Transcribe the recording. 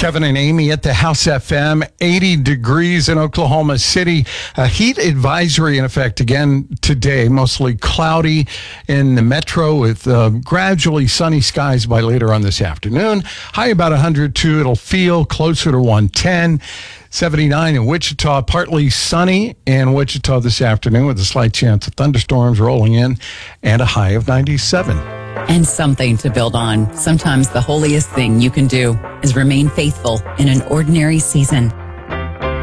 Kevin and Amy at the House FM. 80 degrees in Oklahoma City. A heat advisory in effect again today. Mostly cloudy in the metro with gradually sunny skies by later on this afternoon. High about 102. It'll feel closer to 110. 79 in Wichita, partly sunny in Wichita this afternoon with a slight chance of thunderstorms rolling in and a high of 97. And something to build on. Sometimes the holiest thing you can do is remain faithful in an ordinary season.